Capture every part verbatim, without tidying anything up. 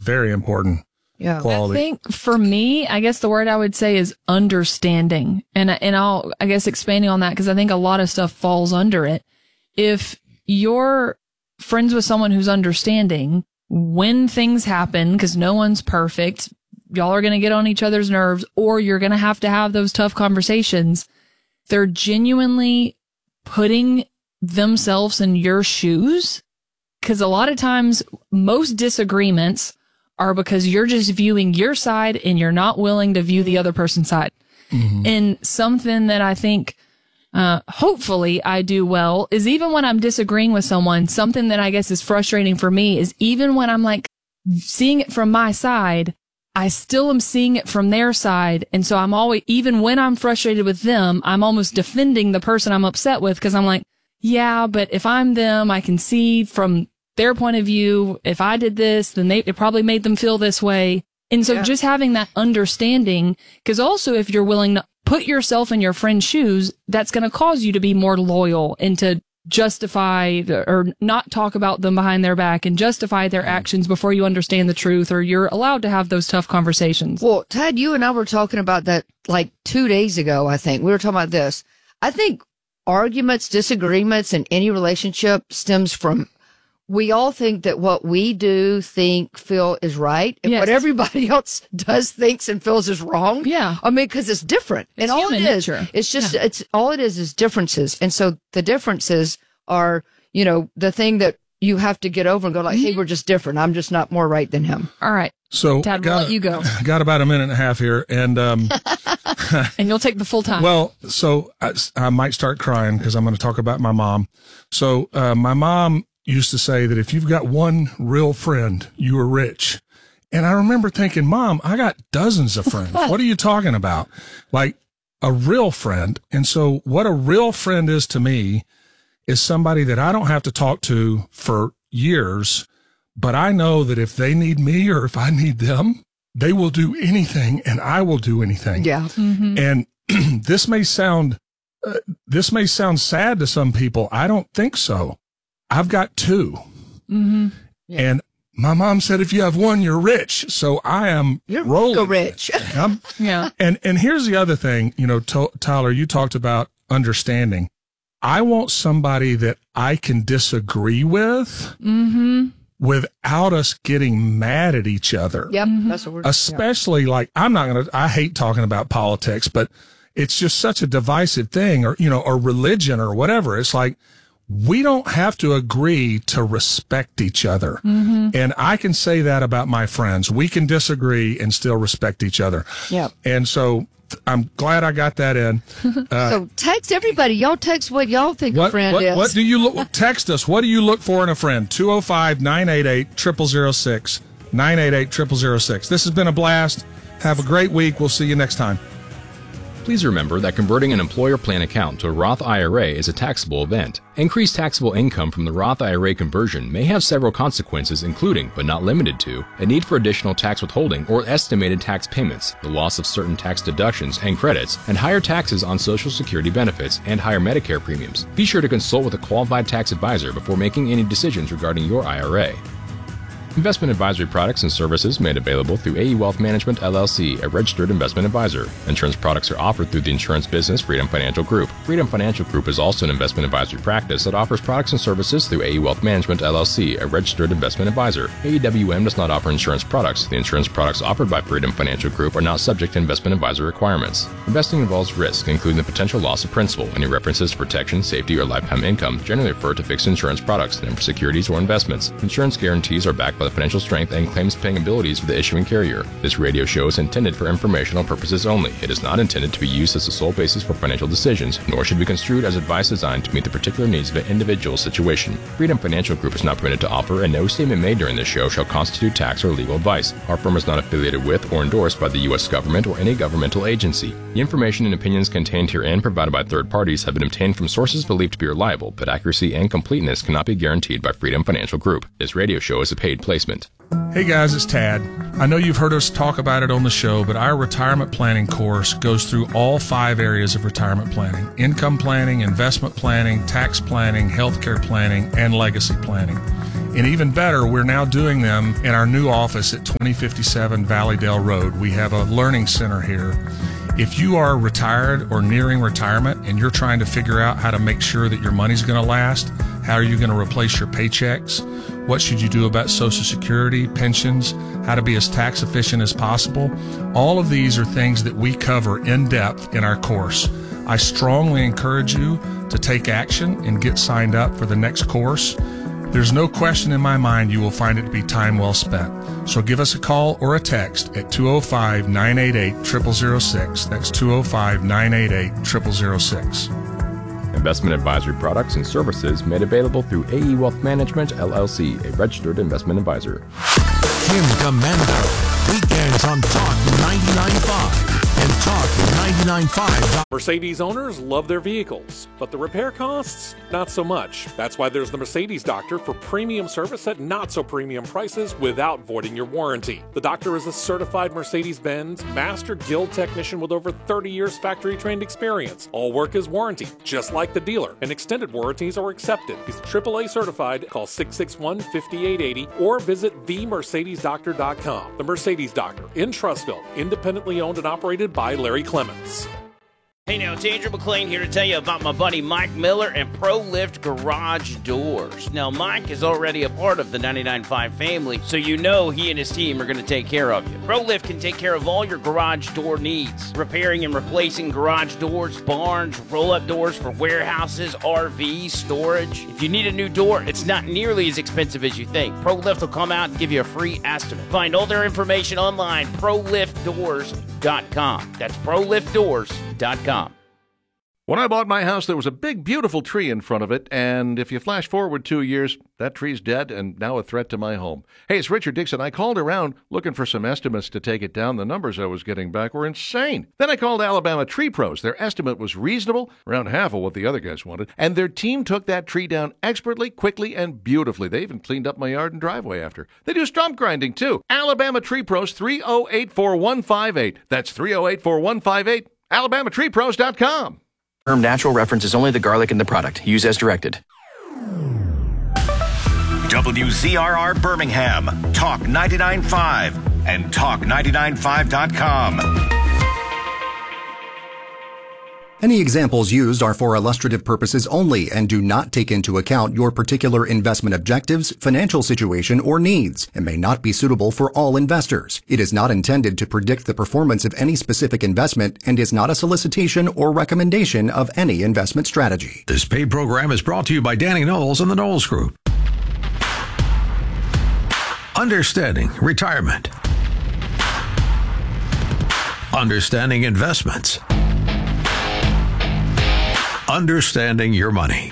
very important yeah. quality. I think for me, I guess the word I would say is understanding. And, and I'll, I guess, expanding on that, because I think a lot of stuff falls under it. If you're friends with someone who's understanding when things happen, because no one's perfect, y'all are going to get on each other's nerves, or you're going to have to have those tough conversations. They're genuinely putting themselves in your shoes. Because a lot of times, most disagreements are because you're just viewing your side and you're not willing to view the other person's side. Mm-hmm. And something that I think, uh, hopefully I do well is, even when I'm disagreeing with someone, something that I guess is frustrating for me is, even when I'm like seeing it from my side, I still am seeing it from their side. And so I'm always, even when I'm frustrated with them, I'm almost defending the person I'm upset with, because I'm like, yeah, but if I'm them, I can see from their point of view, if I did this, then they, it probably made them feel this way. And so yeah. just having that understanding, because also if you're willing to put yourself in your friend's shoes, that's going to cause you to be more loyal and to justify or not talk about them behind their back and justify their actions before you understand the truth, or you're allowed to have those tough conversations. Well, Tad, you and I were talking about that like two days ago, I think. We were talking about this. I think arguments, disagreements in any relationship stems from, we all think that what we do, think, feel is right, and yes. what everybody else does, thinks, and feels is wrong. Yeah. I mean, because it's different. It's and all it is, nature. it's just, yeah. it's all it is is differences. And so the differences are, you know, the thing that you have to get over and go like, mm-hmm. hey, we're just different. I'm just not more right than him. All right. So, Tad, we'll got, let you go. Got about a minute and a half here. And, um, and you'll take the full time. Well, so I, I might start crying because I'm going to talk about my mom. So, uh, my mom used to say that if you've got one real friend, you are rich. And I remember thinking, Mom, I got dozens of friends. What are you talking about? Like a real friend. And so what a real friend is to me is somebody that I don't have to talk to for years, but I know that if they need me or if I need them, they will do anything and I will do anything. Yeah. Mm-hmm. And this may sound, uh, this may sound sad to some people. I don't think so. I've got two. Mm-hmm. Yeah. And my mom said, if you have one, you're rich. So I am you're rolling. rich. I'm, yeah. And, and here's the other thing, you know, to, Tyler, you talked about understanding. I want somebody that I can disagree with mm-hmm. without us getting mad at each other. Yep. Mm-hmm. That's what we're Especially yeah. like, I'm not going to, I hate talking about politics, but it's just such a divisive thing, or, you know, or religion or whatever. It's like, we don't have to agree to respect each other. Mm-hmm. And I can say that about my friends. We can disagree and still respect each other. Yeah. And so I'm glad I got that in. Uh, so text everybody. Y'all text what y'all think what, a friend what, is. What do you look, text us. What do you look for in a friend? two oh five, nine eight eight, zero zero zero six, nine eight eight, zero zero zero six. This has been a blast. Have a great week. We'll see you next time. Please remember that converting an employer plan account to a Roth I R A is a taxable event. Increased taxable income from the Roth I R A conversion may have several consequences, including, but not limited to, a need for additional tax withholding or estimated tax payments, the loss of certain tax deductions and credits, and higher taxes on Social Security benefits and higher Medicare premiums. Be sure to consult with a qualified tax advisor before making any decisions regarding your I R A. Investment advisory products and services made available through A E Wealth Management, L L C, a registered investment advisor. Insurance products are offered through the insurance business Freedom Financial Group. Freedom Financial Group is also an investment advisory practice that offers products and services through A E Wealth Management, L L C, a registered investment advisor. A E W M does not offer insurance products. The insurance products offered by Freedom Financial Group are not subject to investment advisor requirements. Investing involves risk, including the potential loss of principal. Any references to protection, safety, or lifetime income generally refer to fixed insurance products, never securities or investments. Insurance guarantees are backed by the financial strength and claims paying abilities of the issuing carrier. This radio show is intended for informational purposes only. It is not intended to be used as the sole basis for financial decisions, nor should be construed as advice designed to meet the particular needs of an individual situation. Freedom Financial Group is not permitted to offer, and no statement made during this show shall constitute tax or legal advice. Our firm is not affiliated with or endorsed by the U S government or any governmental agency. The information and opinions contained herein provided by third parties have been obtained from sources believed to be reliable, but accuracy and completeness cannot be guaranteed by Freedom Financial Group. This radio show is a paid placement. Hey guys, it's Tad. I know you've heard us talk about it on the show, but our retirement planning course goes through all five areas of retirement planning: income planning, investment planning, tax planning, healthcare planning, and legacy planning. And even better, we're now doing them in our new office at twenty fifty-seven Valleydale Road. We have a learning center here. If you are retired or nearing retirement and you're trying to figure out how to make sure that your money's going to last, how are you going to replace your paychecks? What should you do about Social Security, pensions, how to be as tax efficient as possible? All of these are things that we cover in depth in our course. I strongly encourage you to take action and get signed up for the next course. There's no question in my mind you will find it to be time well spent. So give us a call or a text at two oh five, nine eight eight, zero zero zero six. That's two oh five, nine eight eight, zero zero zero six. Investment advisory products and services made available through A E Wealth Management, L L C, a registered investment advisor. Kim Komando, weekends on Talk ninety-nine point five and Talk ninety-nine point five. Mercedes owners love their vehicles, but the repair costs, not so much. That's why there's the Mercedes Doctor for premium service at not so premium prices without voiding your warranty. The Doctor is a certified Mercedes-Benz Master Guild technician with over thirty years factory-trained experience. All work is warranty, just like the dealer, and extended warranties are accepted. He's triple A certified. Call six six one, five eight eight zero or visit the mercedes doctor dot com. The Mercedes Doctor in Trussville, independently owned and operated by Larry Clements. Hey now, it's Andrew McLean here to tell you about my buddy Mike Miller and ProLift Garage Doors. Now, Mike is already a part of the ninety-nine point five family, so you know he and his team are going to take care of you. ProLift can take care of all your garage door needs, repairing and replacing garage doors, barns, roll-up doors for warehouses, R Vs, storage. If you need a new door, it's not nearly as expensive as you think. ProLift will come out and give you a free estimate. Find all their information online, pro lift doors dot com. That's pro lift doors dot com. When I bought my house, there was a big, beautiful tree in front of it, and if you flash forward two years, that tree's dead and now a threat to my home. Hey, it's Richard Dixon. I called around looking for some estimates to take it down. The numbers I was getting back were insane. Then I called Alabama Tree Pros. Their estimate was reasonable, around half of what the other guys wanted, and their team took that tree down expertly, quickly, and beautifully. They even cleaned up my yard and driveway after. They do stump grinding, too. Alabama Tree Pros, three oh eight, four one five eight. That's three oh eight, four one five eight. alabama tree pros dot com. Term natural references only the garlic in the product. Use as directed. W Z R R Birmingham, Talk ninety-nine point five, and talk ninety-nine point five dot com. Any examples used are for illustrative purposes only and do not take into account your particular investment objectives, financial situation, or needs, and may not be suitable for all investors. It is not intended to predict the performance of any specific investment and is not a solicitation or recommendation of any investment strategy. This paid program is brought to you by Danny Knowles and the Knowles Group. Understanding retirement. Understanding investments. Understanding your money.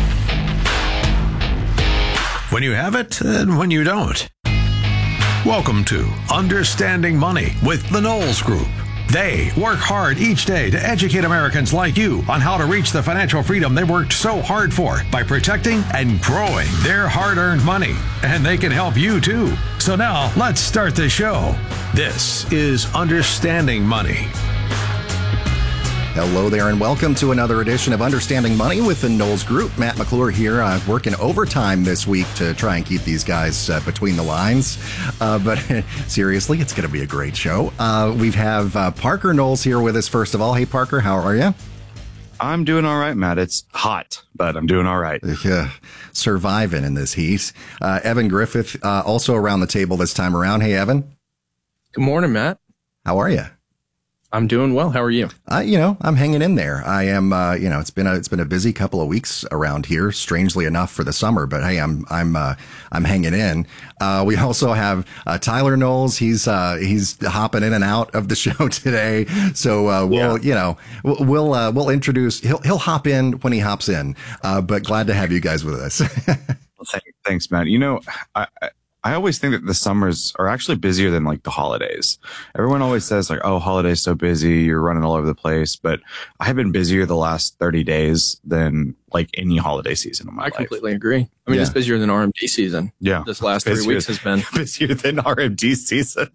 When you have it and when you don't. Welcome to Understanding Money with the Knowles Group. They work hard each day to educate Americans like you on how to reach the financial freedom they worked so hard for by protecting and growing their hard-earned money. And they can help you too. So now let's start the show. This is Understanding Money. Hello there and welcome to another edition of Understanding Money with the Knowles Group. Matt McClure here, uh, working overtime this week to try and keep these guys uh, between the lines. Uh, but seriously, it's going to be a great show. Uh, we have uh, Parker Knowles here with us first of all. Hey, Parker, how are you? I'm doing all right, Matt. It's hot, but I'm doing all right. Yeah, surviving in this heat. Uh, Evan Griffith, uh, also around the table this time around. Hey, Evan. Good morning, Matt. How are you? I'm doing well. How are you? Uh, you know, I'm hanging in there. I am, uh, you know, it's been a, it's been a busy couple of weeks around here, strangely enough for the summer, but hey, I'm, I'm, uh, I'm hanging in. Uh, we also have, uh, Tyler Knowles. He's, uh, he's hopping in and out of the show today. So, uh, we'll, yeah. you know, we'll, we'll, uh, we'll introduce, he'll, he'll hop in when he hops in. Uh, but glad to have you guys with us. Well, thanks, Matt. You know, I, I I always think that the summers are actually busier than like the holidays. Everyone always says like, oh, holidays so busy, you're running all over the place. But I have been busier the last thirty days than like any holiday season of my I life. I completely agree. I mean, Yeah. it's busier than R M D season. Yeah. This last three Busier- weeks has been. busier than R M D season.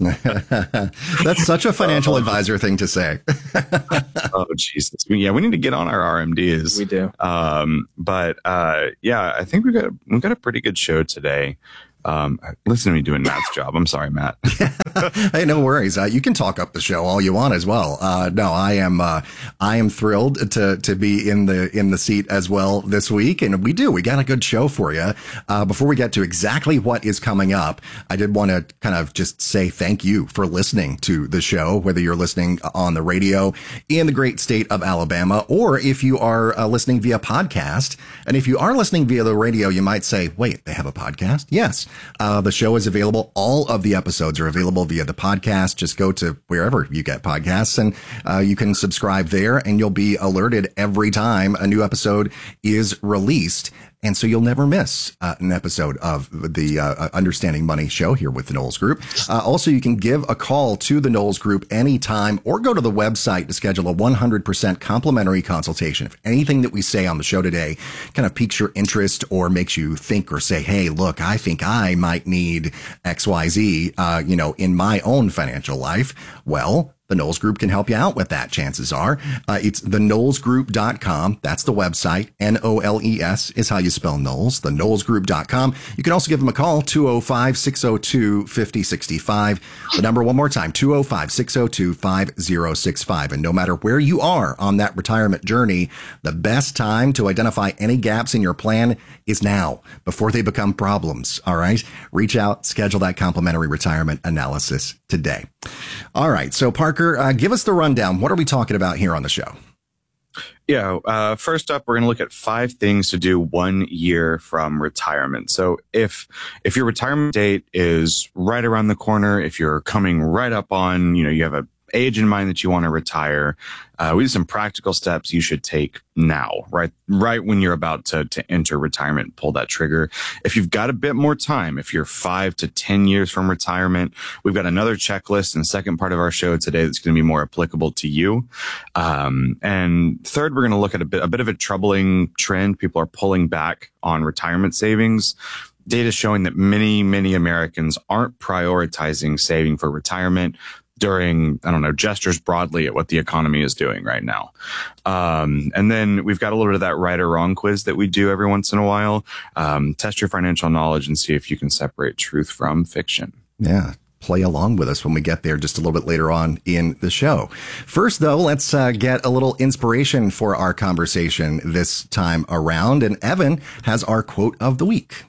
That's such a financial advisor thing to say. Oh, Jesus. Yeah, we need to get on our R M Ds. We do. Um, but uh, yeah, I think we got we got a pretty good show today. Um, listen to me doing Matt's job. I'm sorry, Matt. Hey, no worries. Uh, you can talk up the show all you want as well. Uh, no, I am, uh, I am thrilled to, to be in the, in the seat as well this week. And we do, we got a good show for you. Uh, before we get to exactly what is coming up, I did want to kind of just say thank you for listening to the show, whether you're listening on the radio in the great state of Alabama, or if you are uh, listening via podcast. And if you are listening via the radio, you might say, wait, they have a podcast? Yes. Uh, the show is available. All of the episodes are available via the podcast. Just go to wherever you get podcasts and uh, you can subscribe there and you'll be alerted every time a new episode is released. And so you'll never miss uh, an episode of the uh, Understanding Money show here with the Knowles Group. Uh, also, you can give a call to the Knowles Group anytime or go to the website to schedule a one hundred percent complimentary consultation. If anything that we say on the show today kind of piques your interest or makes you think or say, hey, look, I think I might need X Y Z, uh, you know, in my own financial life, well, the Knowles Group can help you out with that, chances are. Uh, it's the knowles group dot com. That's the website. N O L E S is how you spell Knowles, the knowles group dot com. You can also give them a call, two oh five, six oh two, five oh six five. The number one more time, two oh five, six oh two, five oh six five. And no matter where you are on that retirement journey, the best time to identify any gaps in your plan is now, before they become problems. All right? Reach out, schedule that complimentary retirement analysis today. All right. So, Parker, uh, give us the rundown. What are we talking about here on the show? Yeah. Uh, first up, we're going to look at five things to do one year from retirement. So if, if your retirement date is right around the corner, if you're coming right up on, you know, you have a age in mind that you want to retire, uh, we have some practical steps you should take now, right? Right when you're about to, to enter retirement, pull that trigger. If you've got a bit more time, if you're five to ten years from retirement, we've got another checklist in the second part of our show today that's going to be more applicable to you. Um, and third, we're going to look at a bit, a bit of a troubling trend. People are pulling back on retirement savings. Data showing that many, many Americans aren't prioritizing saving for retirement during, I don't know, gestures broadly at what the economy is doing right now. Um, and then we've got a little bit of that right or wrong quiz that we do every once in a while. Um, test your financial knowledge and see if you can separate truth from fiction. Yeah. Play along with us when we get there just a little bit later on in the show. First, though, let's uh, get a little inspiration for our conversation this time around. And Evan has our quote of the week.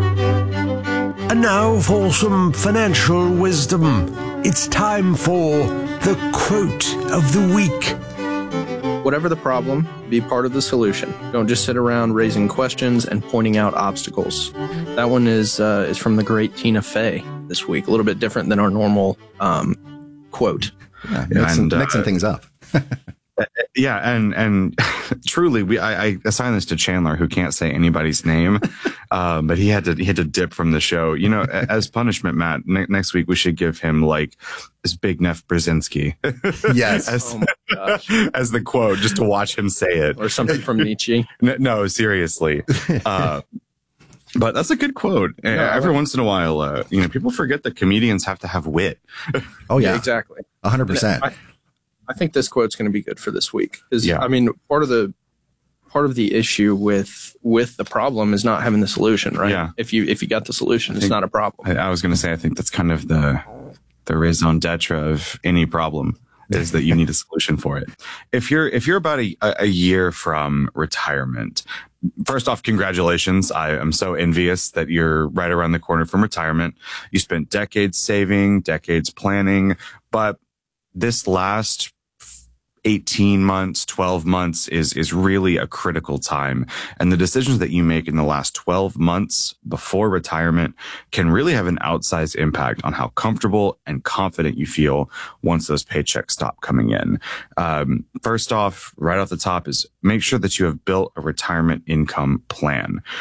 And now for some financial wisdom. It's time for the quote of the week. Whatever the problem, be part of the solution. Don't just sit around raising questions and pointing out obstacles. That one is uh, is from the great Tina Fey this week. A little bit different than our normal um, quote. Yeah, mixing, and, uh, mixing things up. Yeah, and and truly, we I, I assigned this to Chandler, who can't say anybody's name, um, but he had to he had to dip from the show. You know, as punishment, Matt. Ne- next week we should give him like Zbigniew Brzezinski. Yes, as, oh my gosh. as the quote, just to watch him say it, or something from Nietzsche. No, no seriously. Uh, But that's a good quote. Uh, no, every like, once in a while, uh, you know, people forget that comedians have to have wit. Oh yeah, yeah exactly, a hundred percent. I think this quote's going to be good for this week. Because yeah. I mean, part of the part of the issue with with the problem is not having the solution, right? Yeah. If you if you got the solution, I it's think, not a problem. I, I was going to say, I think that's kind of the the raison d'etre of any problem, is that you need a solution for it. If you're if you're about a, a year from retirement, first off, congratulations. I am so envious that you're right around the corner from retirement. You spent decades saving, decades planning, but this last eighteen months, twelve months is, is really a critical time. And the decisions that you make in the last twelve months before retirement can really have an outsized impact on how comfortable and confident you feel once those paychecks stop coming in. Um, first off, right off the top is make sure that you have built a retirement income plan.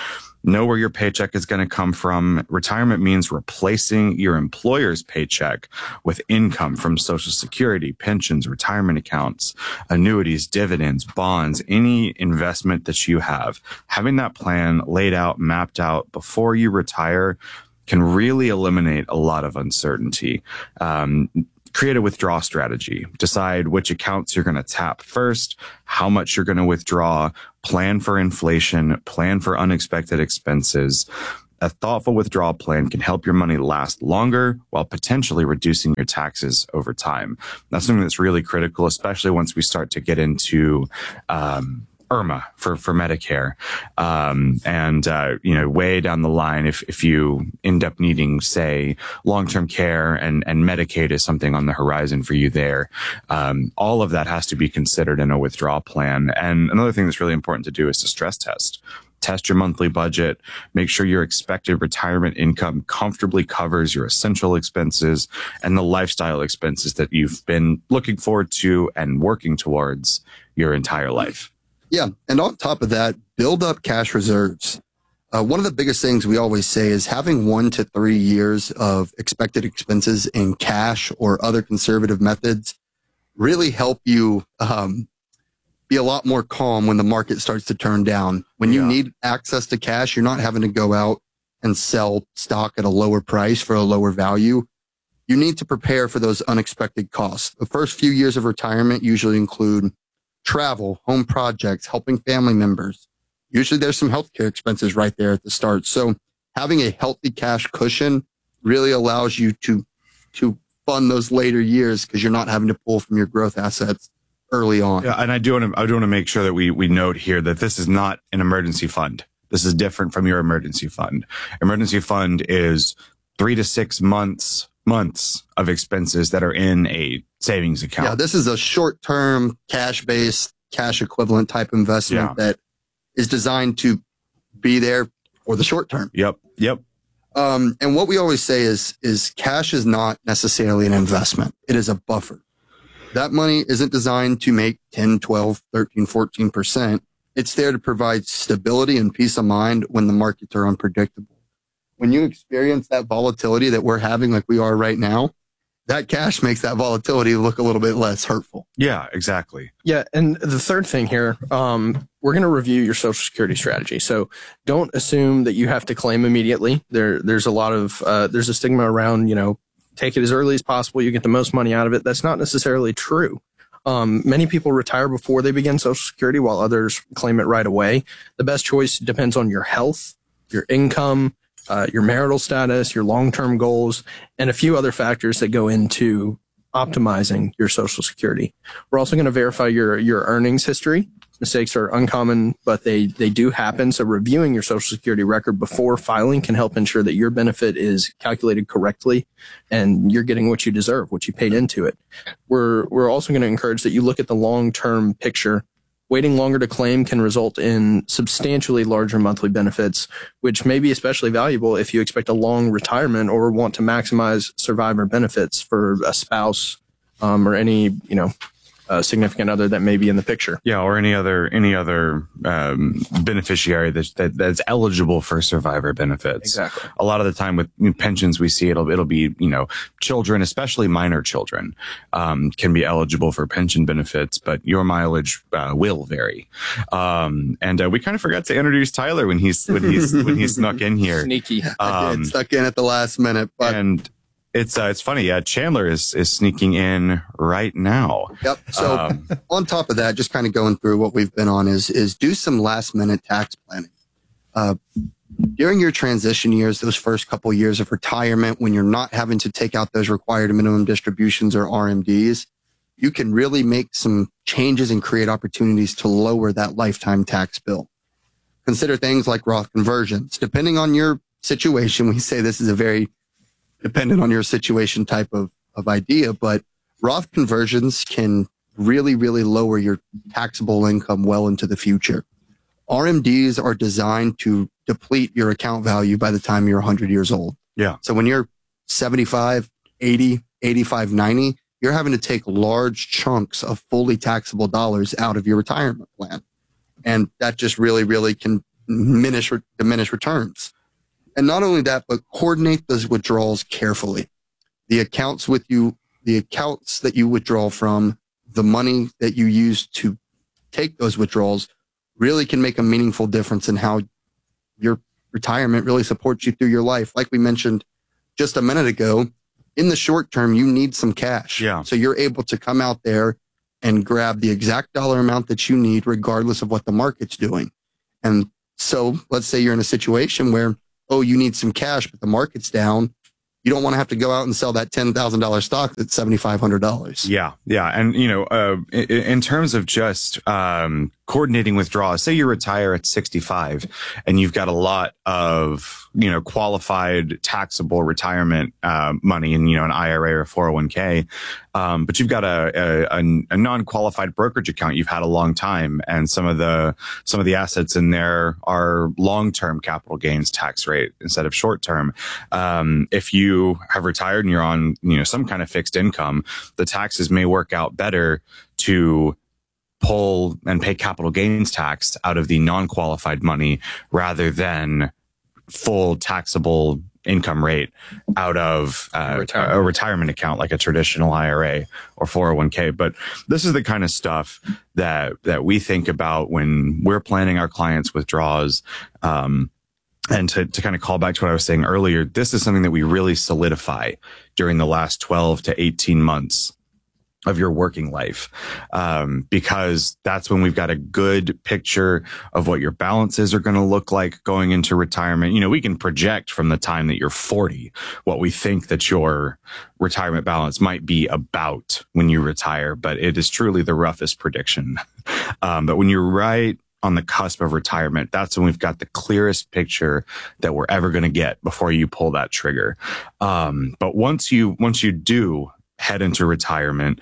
Know where your paycheck is going to come from. Retirement means replacing your employer's paycheck with income from Social Security, pensions, retirement accounts, annuities, dividends, bonds, any investment that you have. Having that plan laid out, mapped out before you retire can really eliminate a lot of uncertainty. Um, Create a withdrawal strategy. Decide which accounts you're going to tap first, how much you're going to withdraw, plan for inflation, plan for unexpected expenses. A thoughtful withdrawal plan can help your money last longer while potentially reducing your taxes over time. That's something that's really critical, especially once we start to get into um, I R M A for, for Medicare. Um, and, uh, you know, way down the line, if, if you end up needing, say, long-term care and, and Medicaid is something on the horizon for you there, um, all of that has to be considered in a withdrawal plan. And another thing that's really important to do is to stress test. Test your monthly budget. Make sure your expected retirement income comfortably covers your essential expenses and the lifestyle expenses that you've been looking forward to and working towards your entire life. Yeah. And on top of that, build up cash reserves. Uh, one of the biggest things we always say is having one to three years of expected expenses in cash or other conservative methods really help you um, be a lot more calm when the market starts to turn down. When you yeah. need access to cash, you're not having to go out and sell stock at a lower price for a lower value. You need to prepare for those unexpected costs. The first few years of retirement usually include travel, home projects, helping family members. Usually there's some healthcare expenses right there at the start. So having a healthy cash cushion really allows you to, to fund those later years because you're not having to pull from your growth assets early on. Yeah, and I do want to, I do want to make sure that we, we note here that this is not an emergency fund. This is different from your emergency fund. Emergency fund is three to six months months of expenses that are in a savings account. Yeah, this is a short-term, cash-based, cash equivalent type investment yeah. that is designed to be there for the short term. Yep, yep. Um, and what we always say is, is cash is not necessarily an investment. It is a buffer. That money isn't designed to make ten, twelve, thirteen, fourteen percent. It's there to provide stability and peace of mind when the markets are unpredictable. When you experience that volatility that we're having like we are right now, that cash makes that volatility look a little bit less hurtful. Yeah, exactly. Yeah. And the third thing here, um, we're going to review your Social Security strategy. So don't assume that you have to claim immediately. There, there's a lot of, uh, there's a stigma around, you know, take it as early as possible. You get the most money out of it. That's not necessarily true. Um, many people retire before they begin Social Security while others claim it right away. The best choice depends on your health, your income, Uh, your marital status, your long-term goals, and a few other factors that go into optimizing your Social Security. We're also going to verify your, your earnings history. Mistakes are uncommon, but they, they do happen. So reviewing your Social Security record before filing can help ensure that your benefit is calculated correctly and you're getting what you deserve, what you paid into it. We're, we're also going to encourage that you look at the long-term picture. Waiting longer to claim can result in substantially larger monthly benefits, which may be especially valuable if you expect a long retirement or want to maximize survivor benefits for a spouse um, or any, you know, uh, significant other that may be in the picture. Yeah, or any other any other um, beneficiary that, that that's eligible for survivor benefits. Exactly. A lot of the time with pensions, we see it'll it'll be you know children, especially minor children, um, can be eligible for pension benefits, but your mileage uh, will vary. Um, and uh, we kind of forgot to introduce Tyler when he's when he's when he snuck in here. Sneaky. Um, I did, stuck in at the last minute, but and. It's uh, it's funny. Uh, Chandler is, is sneaking in right now. Yep. So um, on top of that, just kind of going through what we've been on is is do some last minute tax planning. Uh, during your transition years, those first couple of years of retirement, when you're not having to take out those required minimum distributions or R M Ds, you can really make some changes and create opportunities to lower that lifetime tax bill. Consider things like Roth conversions. Depending on your situation, we say this is a very dependent on your situation type of, of idea, but Roth conversions can really, really lower your taxable income well into the future. R M Ds are designed to deplete your account value by the time you're one hundred years old. Yeah. So when you're seventy-five, eighty, eighty-five, ninety, you're having to take large chunks of fully taxable dollars out of your retirement plan. And that just really, really can diminish, diminish returns. And not only that, but coordinate those withdrawals carefully. The accounts with you, the accounts that you withdraw from, the money that you use to take those withdrawals really can make a meaningful difference in how your retirement really supports you through your life. Like we mentioned just a minute ago, in the short term, you need some cash. Yeah. So you're able to come out there and grab the exact dollar amount that you need, regardless of what the market's doing. And so let's say you're in a situation where, oh, you need some cash, but the market's down. You don't want to have to go out and sell that ten thousand dollars stock that's seven thousand five hundred dollars. Yeah. Yeah. And, you know, uh, in, in terms of just um, coordinating withdrawals, say you retire at sixty-five and you've got a lot of, you know, qualified taxable retirement uh, money in, you know, an I R A or four oh one k. Um, but you've got a, a, a non-qualified brokerage account you've had a long time. And some of the, some of the assets in there are long-term capital gains tax rate instead of short-term. Um, if you have retired and you're on, you know, some kind of fixed income, the taxes may work out better to pull and pay capital gains tax out of the non-qualified money rather than full taxable income rate out of uh, retirement. a retirement account like a traditional I R A or four oh one k. But this is the kind of stuff that that we think about when we're planning our clients' withdrawals. Um, and to, to kind of call back to what I was saying earlier, this is something that we really solidify during the last twelve to eighteen months of your working life, um, because that's when we've got a good picture of what your balances are going to look like going into retirement. You know, we can project from the time that you're forty what we think that your retirement balance might be about when you retire, but it is truly the roughest prediction. Um, but when you're right on the cusp of retirement, that's when we've got the clearest picture that we're ever going to get before you pull that trigger. Um, but once you, once you do head into retirement,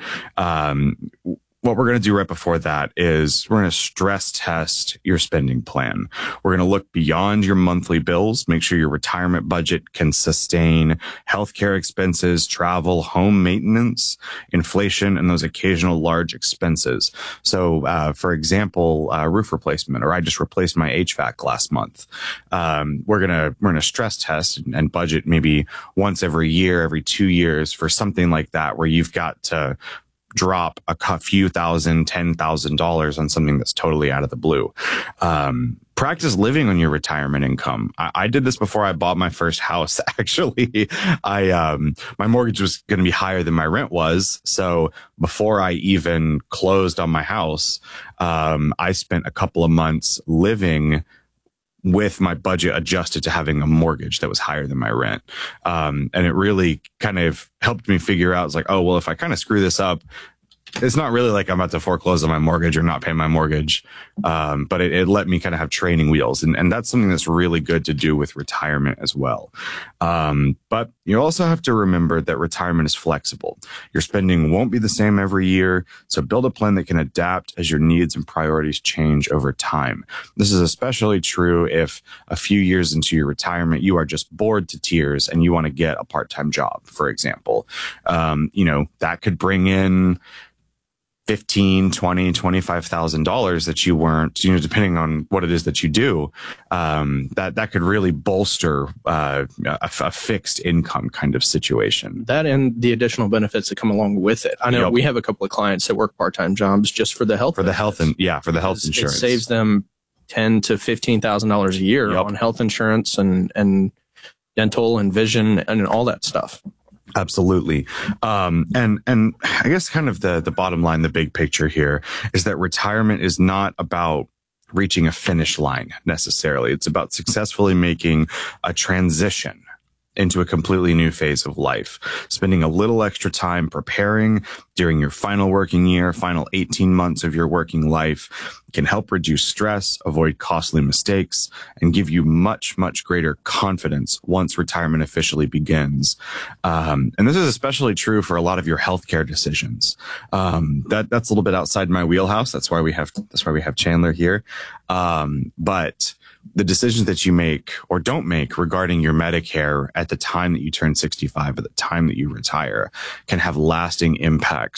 um, what we're going to do right before that is we're going to stress test your spending plan. We're going to look beyond your monthly bills, make sure your retirement budget can sustain healthcare expenses, travel, home maintenance, inflation, and those occasional large expenses. So, uh, for example, uh, roof replacement, or I just replaced my H V A C last month. Um, we're going to, we're going to stress test and budget maybe once every year, every two years for something like that, where you've got to drop a few thousand, ten thousand dollars on something that's totally out of the blue. Um, practice living on your retirement income. I, I did this before I bought my first house. Actually, I um, my mortgage was going to be higher than my rent was. So before I even closed on my house, um, I spent a couple of months living with my budget adjusted to having a mortgage that was higher than my rent. Um, and it really kind of helped me figure out, it's like, oh, well, if I kind of screw this up, it's not really like I'm about to foreclose on my mortgage or not pay my mortgage. Um, but it, it let me kind of have training wheels. And, and that's something that's really good to do with retirement as well. Um, but you also have to remember that retirement is flexible. Your spending won't be the same every year. So build a plan that can adapt as your needs and priorities change over time. This is especially true if a few years into your retirement, you are just bored to tears and you want to get a part-time job, for example. Um, you know, that could bring in fifteen, twenty, twenty-five thousand dollars that you weren't, you know, depending on what it is that you do, um, that, that could really bolster, uh, a, a fixed income kind of situation. That and the additional benefits that come along with it. I know yep. we have a couple of clients that work part-time jobs just for the health, for benefits. the health and yeah, for the health insurance. It saves them ten to fifteen thousand dollars a year yep. on health insurance and, and dental and vision and all that stuff. Absolutely. Um, and, and I guess kind of the, the bottom line, the big picture here is that retirement is not about reaching a finish line necessarily. It's about successfully making a transition into a completely new phase of life, spending a little extra time preparing during your final working year, final eighteen months of your working life can help reduce stress, avoid costly mistakes, and give you much, much greater confidence once retirement officially begins. Um, and this is especially true for a lot of your healthcare decisions. Um, that, that's a little bit outside my wheelhouse. That's why we have, that's why we have Chandler here. Um, but the decisions that you make or don't make regarding your Medicare at the time that you turn sixty-five, at the time that you retire, can have lasting impacts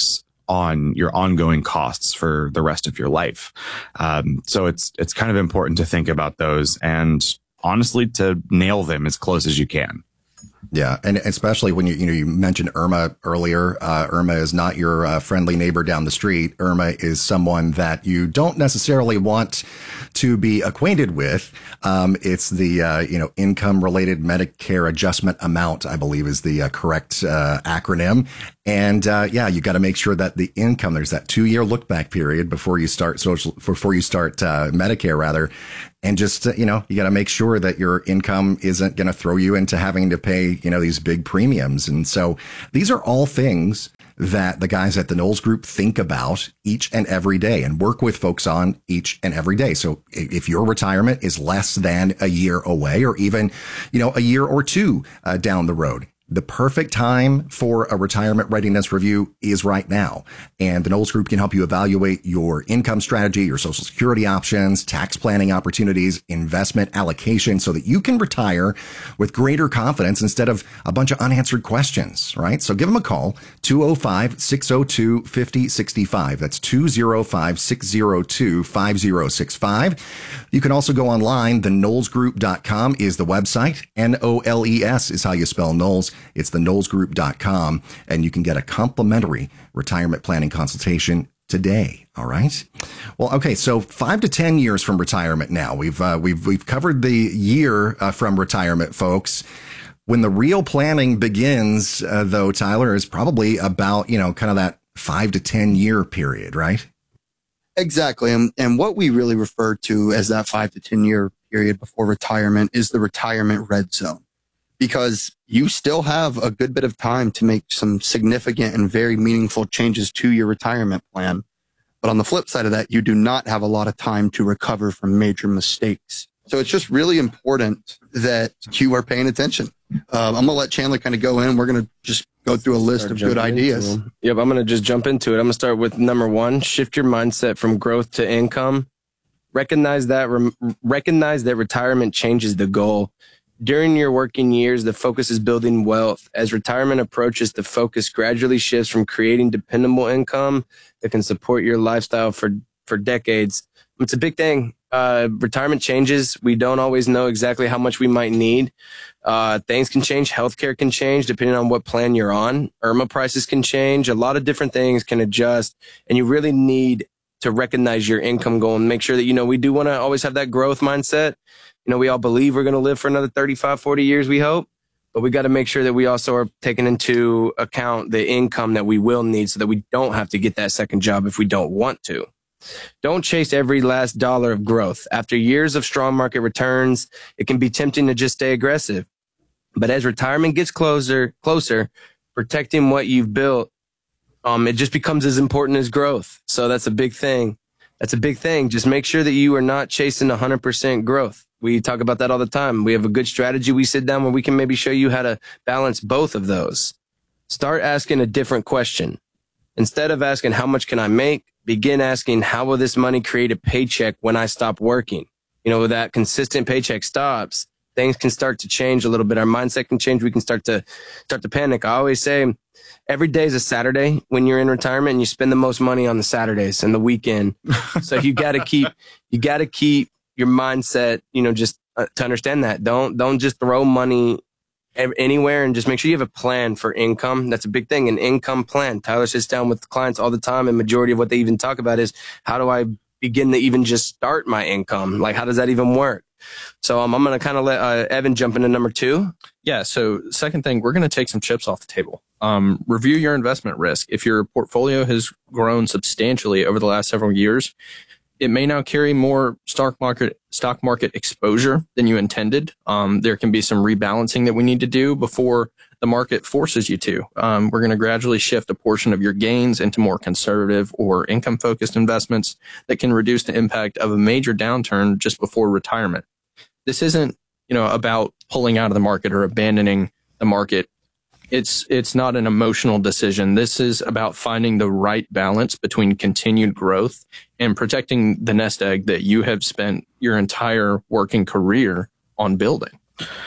on your ongoing costs for the rest of your life. Um, so it's it's kind of important to think about those and honestly to nail them as close as you can. Yeah, and especially when you you know you mentioned Irma earlier. Uh, Irma is not your uh, friendly neighbor down the street. Irma is someone that you don't necessarily want to be acquainted with. Um, it's the uh, you know income related Medicare adjustment amount, I believe, is the uh, correct uh, acronym. And uh, yeah, you got to make sure that the income, there's that two year look back period before you start social, before you start uh, Medicare rather. And just, uh, you know, you got to make sure that your income isn't going to throw you into having to pay, you know, these big premiums. And so these are all things that the guys at the Knowles Group think about each and every day and work with folks on each and every day. So if your retirement is less than a year away or even, you know, a year or two uh, down the road, the perfect time for a retirement readiness review is right now. And the Knowles Group can help you evaluate your income strategy, your Social Security options, tax planning opportunities, investment allocation so that you can retire with greater confidence instead of a bunch of unanswered questions, right? So give them a call, two oh five, six oh two, five oh six five. That's two oh five, six oh two, five oh six five. You can also go online. the knowles group dot com is the website. N O L E S is how you spell Knowles. It's the knowles group dot com, and you can get a complimentary retirement planning consultation today. All right. Well, okay. So five to ten years from retirement. Now we've uh, we've we've covered the year uh, from retirement, folks. When the real planning begins, uh, though, Tyler, is probably about you know kind of that five to ten year period, right? Exactly. And, and what we really refer to as that five to ten year period before retirement is the retirement red zone, because you still have a good bit of time to make some significant and very meaningful changes to your retirement plan. But on the flip side of that, you do not have a lot of time to recover from major mistakes. So it's just really important that you are paying attention. Um, I'm going to let Chandler kind of go in. We're going to just go through a list of good ideas. Yep, I'm going to just jump into it. I'm going to start with number one, shift your mindset from growth to income. Recognize that, re- recognize that retirement changes the goal. During your working years, the focus is building wealth. As retirement approaches, the focus gradually shifts from creating dependable income that can support your lifestyle for, for decades. It's a big thing. Uh, retirement changes. We don't always know exactly how much we might need. Uh, things can change. Healthcare can change depending on what plan you're on. IRMAA prices can change. A lot of different things can adjust, and you really need to recognize your income goal and make sure that, you know, we do want to always have that growth mindset. You know, we all believe we're going to live for another thirty-five, forty years, we hope, but we got to make sure that we also are taking into account the income that we will need so that we don't have to get that second job if we don't want to. Don't chase every last dollar of growth. After years of strong market returns, it can be tempting to just stay aggressive. But as retirement gets closer, closer, protecting what you've built, um, it just becomes as important as growth. So that's a big thing. That's a big thing. Just make sure that you are not chasing one hundred percent growth. We talk about that all the time. We have a good strategy. We sit down where we can maybe show you how to balance both of those. Start asking a different question. Instead of asking, how much can I make? Begin asking, how will this money create a paycheck when I stop working? You know, that consistent paycheck stops, things can start to change a little bit. Our mindset can change. We can start to start to panic. I always say every day is a Saturday when you're in retirement, and you spend the most money on the Saturdays and the weekend. So you got to keep, you got to keep your mindset, you know, just uh, to understand that. Don't, don't just throw money anywhere, and just make sure you have a plan for income. That's a big thing, an income plan. Tyler sits down with clients all the time, and majority of what they even talk about is, how do I begin to even just start my income? Like, how does that even work? So um, I'm going to kind of let uh, Evan jump into number two. Yeah. So second thing, we're going to take some chips off the table. Um, review your investment risk. If your portfolio has grown substantially over the last several years, it may now carry more stock market stock market exposure than you intended. Um, there can be some rebalancing that we need to do before the market forces you to. Um, we're going to gradually shift a portion of your gains into more conservative or income-focused investments that can reduce the impact of a major downturn just before retirement. This isn't, you know, about pulling out of the market or abandoning the market. It's it's not an emotional decision. This is about finding the right balance between continued growth and protecting the nest egg that you have spent your entire working career on building.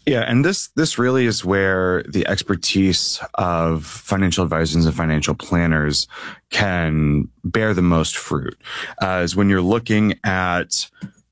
Yeah, and this this really is where the expertise of financial advisors and financial planners can bear the most fruit. Uh, is when you're looking at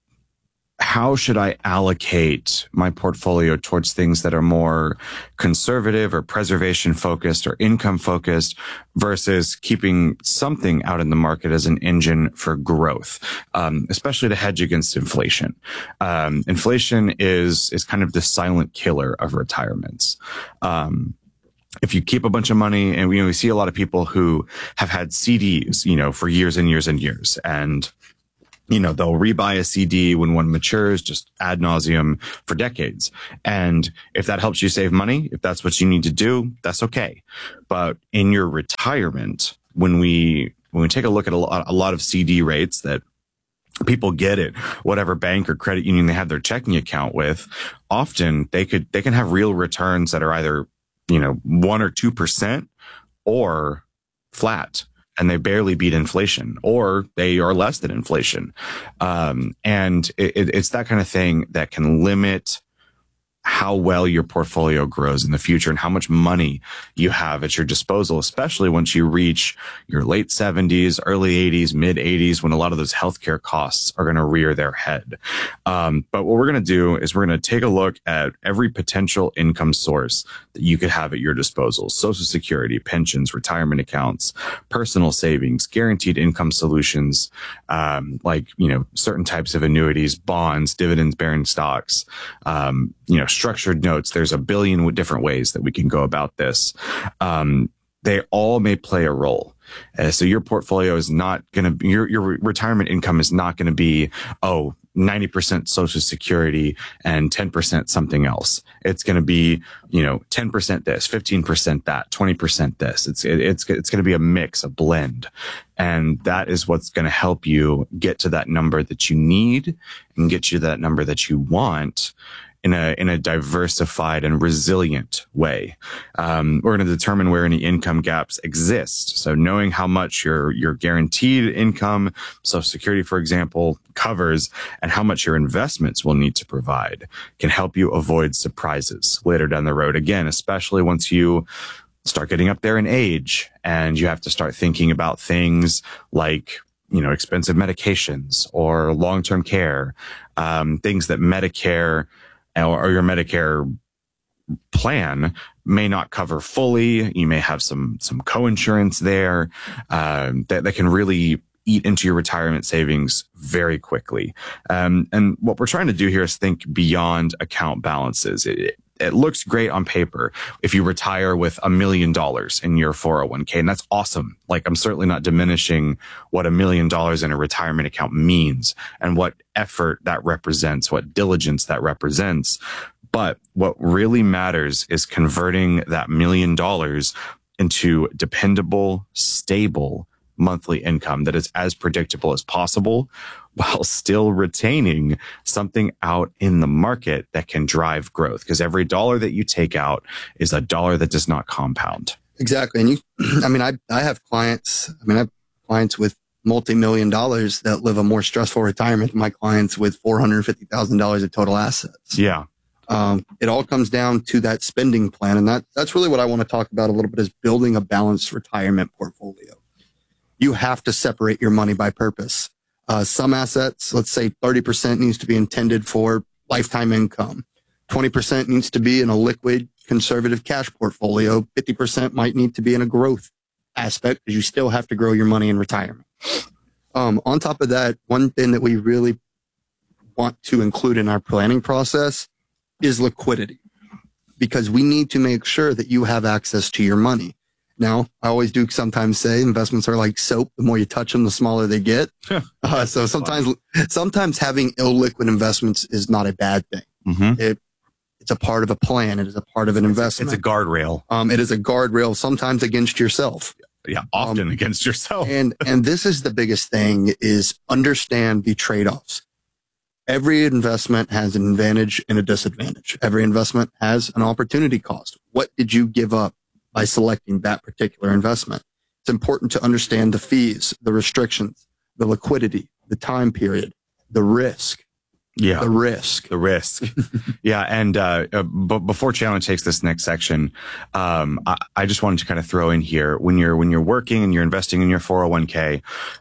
how should I allocate my portfolio towards things that are more conservative or preservation focused or income focused versus keeping something out in the market as an engine for growth, um, especially to hedge against inflation. Um, inflation is, is kind of the silent killer of retirements. Um, If you keep a bunch of money, and we, you know, we see a lot of people who have had C Ds, you know, for years and years and years, and you know, they'll rebuy a C D when one matures, just ad nauseum for decades. And if that helps you save money, if that's what you need to do, that's okay. But in your retirement, when we, when we take a look at a lot, a lot of C D rates that people get at whatever bank or credit union they have their checking account with, often they could, they can have real returns that are either, you know, one or two percent or flat. And they barely beat inflation, or they are less than inflation. Um, and it, it's that kind of thing that can limit how well your portfolio grows in the future and how much money you have at your disposal, especially once you reach your late seventies, early eighties, mid eighties, when a lot of those healthcare costs are going to rear their head. Um, but what we're going to do is we're going to take a look at every potential income source that you could have at your disposal: Social Security, pensions, retirement accounts, personal savings, guaranteed income solutions, um, like, you know, certain types of annuities, bonds, dividends bearing stocks, um, you know, structured notes. There's a billion different ways that we can go about this. Um, they all may play a role. Uh, so your portfolio is not going to be, your, your retirement income is not going to be, oh, ninety percent Social Security and ten percent something else. It's going to be, you know, ten percent this, fifteen percent that, twenty percent this. It's, it, it's, it's going to be a mix, a blend. And that is what's going to help you get to that number that you need and get you that number that you want in a, in a diversified and resilient way. Um, we're going to determine where any income gaps exist. So knowing how much your, your guaranteed income, Social Security, for example, covers and how much your investments will need to provide can help you avoid surprises later down the road. Again, especially once you start getting up there in age and you have to start thinking about things like, you know, expensive medications or long-term care, um, things that Medicare or your Medicare plan may not cover fully. You may have some, some co-insurance there, um, that, that can really eat into your retirement savings very quickly. Um, and what we're trying to do here is think beyond account balances. It, it looks great on paper if you retire with a million dollars in your four oh one k, and that's awesome. Like, I'm certainly not diminishing what a million dollars in a retirement account means and what effort that represents, what diligence that represents. But what really matters is converting that million dollars into dependable, stable monthly income that is as predictable as possible, while still retaining something out in the market that can drive growth. Because every dollar that you take out is a dollar that does not compound. Exactly. And you, I mean, I, I have clients, I mean, I have clients with multi-million dollars that live a more stressful retirement than my clients with four hundred fifty thousand dollars of total assets. Yeah. Um, it all comes down to that spending plan. And that, that's really what I want to talk about a little bit, is building a balanced retirement portfolio. You have to separate your money by purpose. Uh, some assets, let's say thirty percent needs to be intended for lifetime income. twenty percent needs to be in a liquid conservative cash portfolio. fifty percent might need to be in a growth aspect, because you still have to grow your money in retirement. Um, on top of that, one thing that we really want to include in our planning process is liquidity, because we need to make sure that you have access to your money. Now, I always do sometimes say investments are like soap. The more you touch them, the smaller they get. uh, so sometimes, sometimes having illiquid investments is not a bad thing. Mm-hmm. It, it's a part of a plan. It is a part of an investment. It's a guardrail. Um, it is a guardrail, sometimes against yourself. Yeah, often um, against yourself. and, and this is the biggest thing, is understand the trade-offs. Every investment has an advantage and a disadvantage. Every investment has an opportunity cost. What did you give up by selecting that particular investment? It's important to understand the fees, the restrictions, the liquidity, the time period, the risk. Yeah. The risk. The risk. yeah. And, uh, uh, but before Chandler takes this next section, um, I, I just wanted to kind of throw in here when you're, when you're working and you're investing in your four oh one k,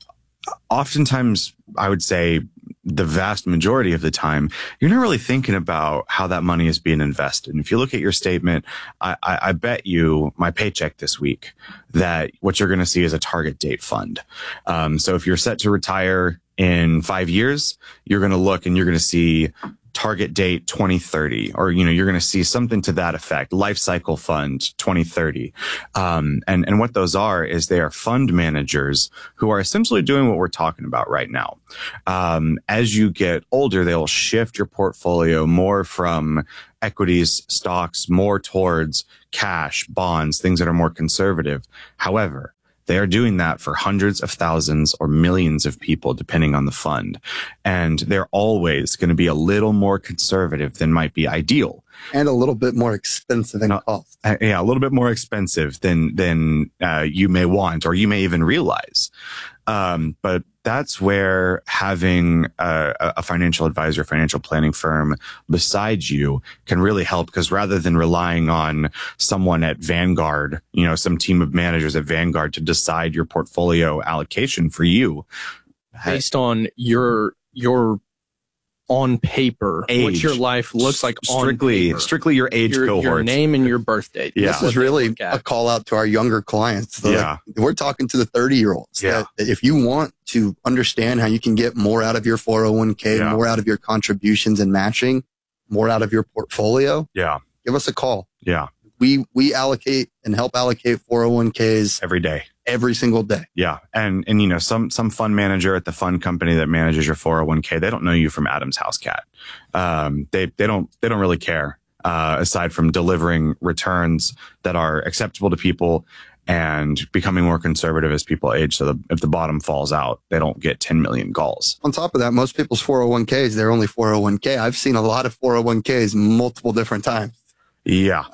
oftentimes I would say the vast majority of the time, you're not really thinking about how that money is being invested. And if you look at your statement, I, I, I bet you my paycheck this week that what you're going to see is a target date fund. Um, so if you're set to retire in five years, you're going to look and you're going to see target date twenty thirty, or, you know, you're going to see something to that effect, life cycle fund twenty thirty. Um, and, and what those are is they are fund managers who are essentially doing what we're talking about right now. Um, as you get older, they'll shift your portfolio more from equities, stocks, more towards cash, bonds, things that are more conservative. However, they are doing that for hundreds of thousands or millions of people, depending on the fund. And they're always going to be a little more conservative than might be ideal. And a little bit more expensive in cost. Uh, yeah, a little bit more expensive than, than uh, you may want or you may even realize. Um, but that's where having a, a financial advisor, financial planning firm beside you can really help, because rather than relying on someone at Vanguard, you know, some team of managers at Vanguard to decide your portfolio allocation for you based on your, your on paper, age, what your life looks like strictly, on paper. strictly your age your, cohort, your name and your birth date. Yeah. This is really a call out to our younger clients. So yeah. Like, we're talking to the thirty year olds. Yeah. That, that if you want to understand how you can get more out of your four oh one k, yeah. more out of your contributions and matching, more out of your portfolio, yeah, give us a call. Yeah. We, we allocate and help allocate four oh one k's every day. Every single day. Yeah. And, and, you know, some, some fund manager at the fund company that manages your four oh one k, they don't know you from Adam's house cat. Um, they, they don't, they don't really care, uh, aside from delivering returns that are acceptable to people and becoming more conservative as people age. So the, if the bottom falls out, they don't get ten million calls. On top of that, most people's four oh one k's, they're only four oh one k. I've seen a lot of four oh one k's multiple different times. Yeah.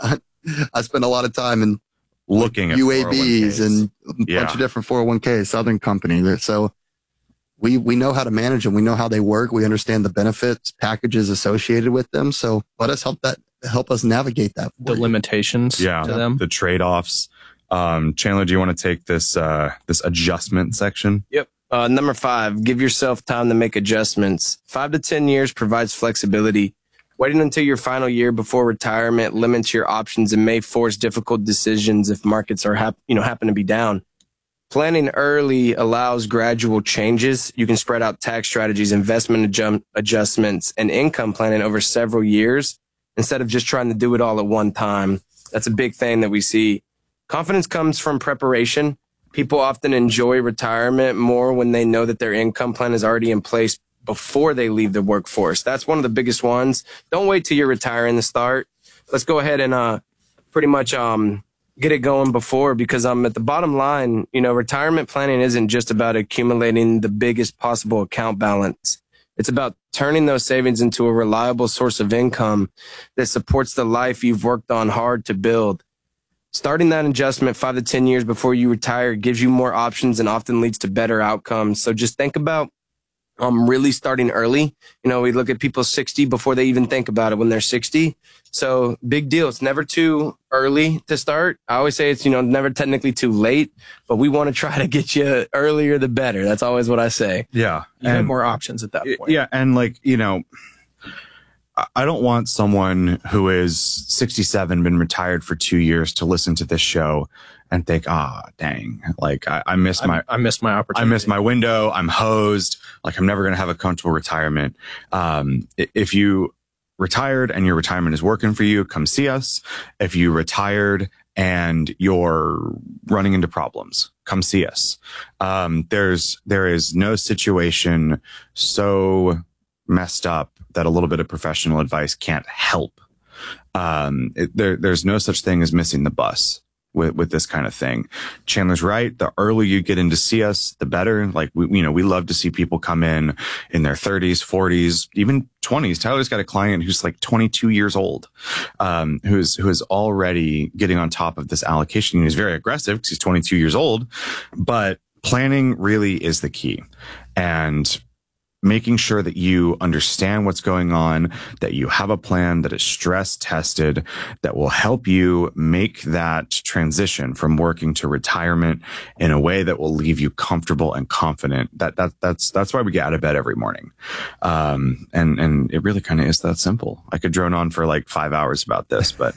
I spend a lot of time in looking at U A Bs and a yeah. bunch of different four oh one k's, Southern Company. So we, we know how to manage them. We know how they work. We understand the benefits packages associated with them. So let us help that, help us navigate that. The you. limitations yeah, to them. The trade-offs. Um, Chandler, do you want to take this, uh, this adjustment section? Yep. Uh, number five, give yourself time to make adjustments. Five to ten years provides flexibility. Waiting until your final year before retirement limits your options and may force difficult decisions if markets are hap- you know, happen to be down. Planning early allows gradual changes. You can spread out tax strategies, investment adju- adjustments, and income planning over several years instead of just trying to do it all at one time. That's a big thing that we see. Confidence comes from preparation. People often enjoy retirement more when they know that their income plan is already in place before they leave the workforce. That's one of the biggest ones. Don't wait till you're retiring to start. Let's go ahead and uh, pretty much um, get it going before, because um, at the bottom line, you know, retirement planning isn't just about accumulating the biggest possible account balance. It's about turning those savings into a reliable source of income that supports the life you've worked on hard to build. Starting that adjustment five to ten years before you retire gives you more options and often leads to better outcomes. So just think about um, really starting early. You know, we look at people sixty before they even think about it when they're sixty. So big deal. It's never too early to start. I always say it's, you know, never technically too late, but we want to try to get you earlier the better. That's always what I say. Yeah. You have more options at that point. Yeah. And like, you know, I don't want someone who is sixty-seven, been retired for two years to listen to this show and think, ah, oh, dang, like I, I missed my, I, I missed my opportunity. I missed my window. I'm hosed. Like I'm never going to have a comfortable retirement. Um, if you retired and your retirement is working for you, come see us. If you retired and you're running into problems, come see us. Um, there's, there is no situation so messed up that a little bit of professional advice can't help. Um, it, there, there's no such thing as missing the bus with, with this kind of thing. Chandler's right. The earlier you get in to see us, the better. Like we, you know, we love to see people come in in their thirties, forties, even twenties. Tyler's got a client who's like twenty-two years old, um, who's, who is already getting on top of this allocation. He's very aggressive because he's twenty-two years old, but planning really is the key. And making sure that you understand what's going on, that you have a plan that is stress tested, that will help you make that transition from working to retirement in a way that will leave you comfortable and confident. That, that, that's, that's why we get out of bed every morning. Um, and, and it really kind of is that simple. I could drone on for like five hours about this, but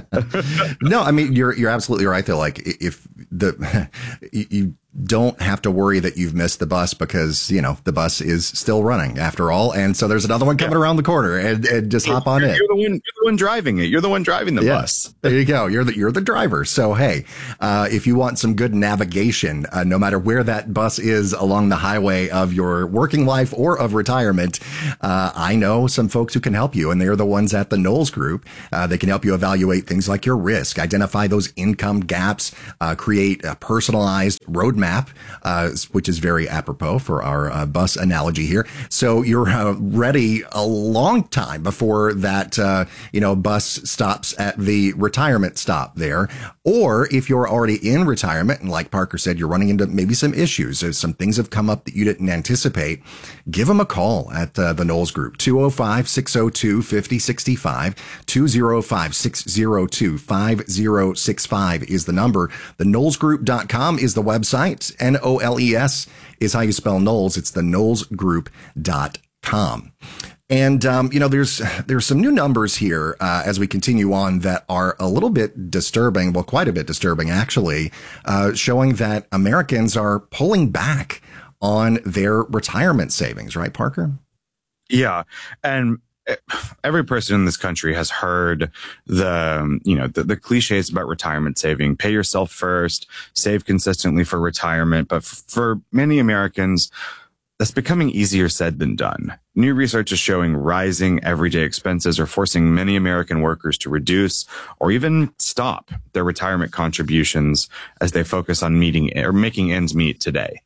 no, I mean, you're, you're absolutely right though. Like if the, you don't have to worry that you've missed the bus because, you know, the bus is still running after all. And so there's another one coming yeah. around the corner and, and just hop on you're, in. You're the one, you're the one driving it. You're the one driving the yeah. bus. There you go. You're the, you're the driver. So, hey, uh, if you want some good navigation, uh, no matter where that bus is along the highway of your working life or of retirement, uh, I know some folks who can help you, and they're the ones at the Knowles Group. Uh, they can help you evaluate things like your risk, identify those income gaps, uh, create a personalized roadmap, uh, which is very apropos for our uh, bus analogy here. So you're uh, ready a long time before that, uh, you know, bus stops at the retirement stop there. Or if you're already in retirement, and like Parker said, you're running into maybe some issues, or some things have come up that you didn't anticipate, give them a call at uh, the Knowles Group. two oh five, six oh two, five oh six five, two oh five, six oh two, five oh six five is the number. The knowles group dot com is the website. N O L E S is how you spell Knowles. It's the knowles group dot com. And, um, you know, there's, there's some new numbers here, uh, as we continue on that are a little bit disturbing. Well, quite a bit disturbing, actually, uh, showing that Americans are pulling back on their retirement savings, right, Parker? Yeah. And every person in this country has heard the, you know, the, the cliches about retirement saving. Pay yourself first, save consistently for retirement. But f- for many Americans, that's becoming easier said than done. New research is showing rising everyday expenses are forcing many American workers to reduce or even stop their retirement contributions as they focus on meeting or making ends meet today.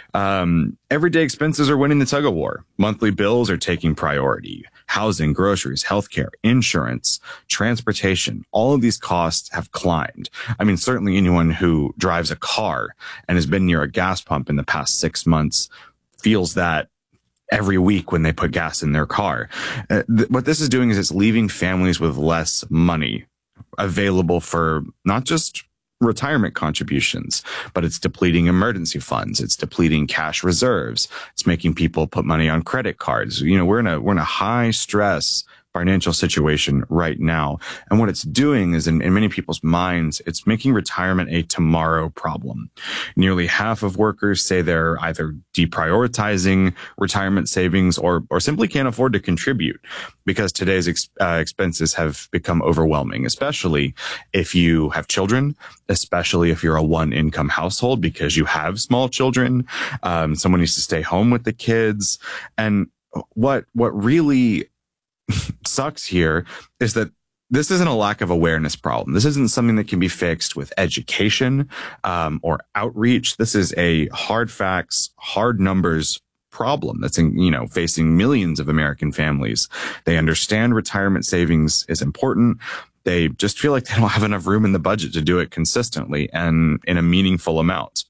Um, everyday expenses are winning the tug of war. Monthly bills are taking priority. Housing, groceries, healthcare, insurance, transportation, all of these costs have climbed. I mean, certainly anyone who drives a car and has been near a gas pump in the past six months feels that every week when they put gas in their car. Uh, th- what this is doing is it's leaving families with less money available for not just retirement contributions, but it's depleting emergency funds. It's depleting cash reserves. It's making people put money on credit cards. You know, we're in a, we're in a high stress financial situation right now. And what it's doing is in, in many people's minds, it's making retirement a tomorrow problem. Nearly half of workers say they're either deprioritizing retirement savings or, or simply can't afford to contribute because today's ex, uh, expenses have become overwhelming, especially if you have children, especially if you're a one income household because you have small children. Um, someone needs to stay home with the kids. And what, what really sucks here is that this isn't a lack of awareness problem. This isn't something that can be fixed with education um, or outreach. This is a hard facts, hard numbers problem that's in, you know, facing millions of American families. They understand retirement savings is important. They just feel like they don't have enough room in the budget to do it consistently and in a meaningful amount.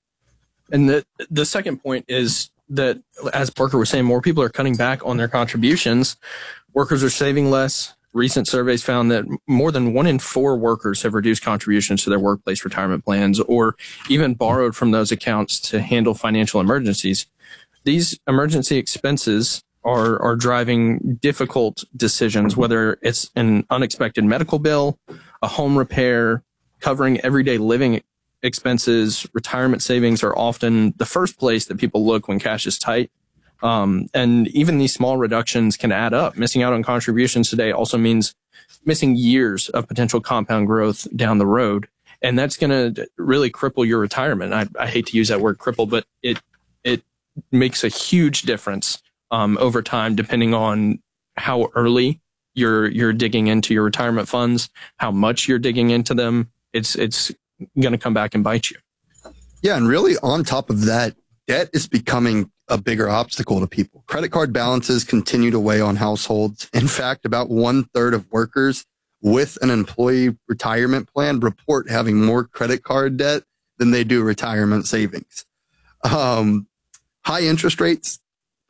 And the the second point is that, as Parker was saying, more people are cutting back on their contributions. Workers are saving less. Recent surveys found that more than one in four workers have reduced contributions to their workplace retirement plans or even borrowed from those accounts to handle financial emergencies. These emergency expenses are, are driving difficult decisions, whether it's an unexpected medical bill, a home repair, covering everyday living expenses. Retirement savings are often the first place that people look when cash is tight. Um, and even these small reductions can add up. Missing out on contributions today also means missing years of potential compound growth down the road. And that's going to really cripple your retirement. I, I hate to use that word cripple, but it, it makes a huge difference, um, over time, depending on how early you're, you're digging into your retirement funds, how much you're digging into them. It's, it's going to come back and bite you. Yeah. And really on top of that, debt is becoming a bigger obstacle to people. Credit card balances continue to weigh on households. In fact, about one third of workers with an employee retirement plan report having more credit card debt than they do retirement savings. Um, high interest rates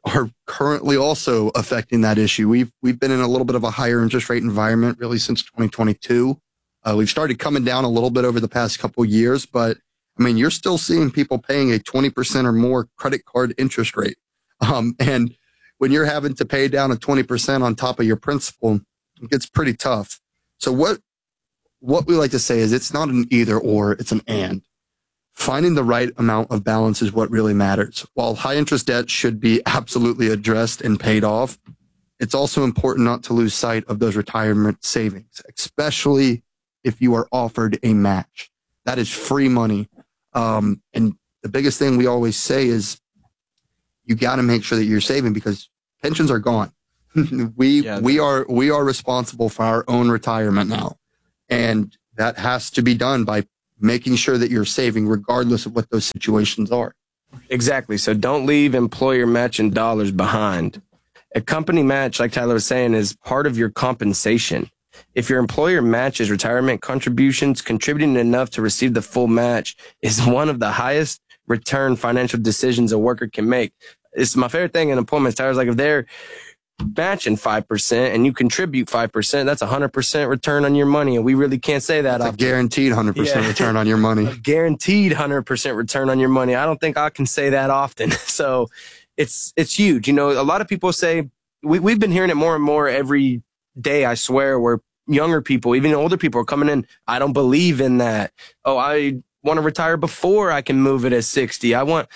are currently also affecting that issue. We've we've been in a little bit of a higher interest rate environment really since twenty twenty-two. Uh, we've started coming down a little bit over the past couple of years, but I mean, you're still seeing people paying a twenty percent or more credit card interest rate. Um, and when you're having to pay down a twenty percent on top of your principal, it gets pretty tough. So what what we like to say is it's not an either or, it's an and. Finding the right amount of balance is what really matters. While high interest debt should be absolutely addressed and paid off, it's also important not to lose sight of those retirement savings, especially if you are offered a match. That is free money. Um, and the biggest thing we always say is you got to make sure that you're saving because pensions are gone. we yeah, we are we are responsible for our own retirement now. And that has to be done by making sure that you're saving regardless of what those situations are. Exactly. So don't leave employer matching dollars behind. A company match, like Tyler was saying, is part of your compensation. If your employer matches retirement contributions, contributing enough to receive the full match is one of the highest return financial decisions a worker can make. It's my favorite thing in employment. Tyler's like, if they're matching five percent and you contribute five percent, that's a one hundred percent return on your money. And we really can't say that. That's a guaranteed one hundred percent yeah. return on your money. A guaranteed one hundred percent return on your money. I don't think I can say that often. So it's it's huge. You know, a lot of people say, we, we've been hearing it more and more every day, I swear, where younger people, even older people are coming in. I don't believe in that. Oh, I want to retire before I can move it at sixty. I want...